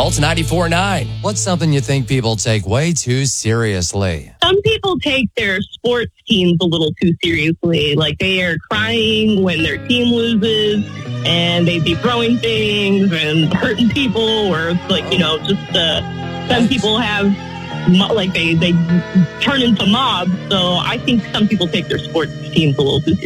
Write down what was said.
Pulse 94.9. What's something you think people take way too seriously? Some people take their sports teams a little too seriously. Like they are crying when their team loses and they'd be throwing things and hurting people or some people have they turn into mobs. So I think some people take their sports teams a little too seriously.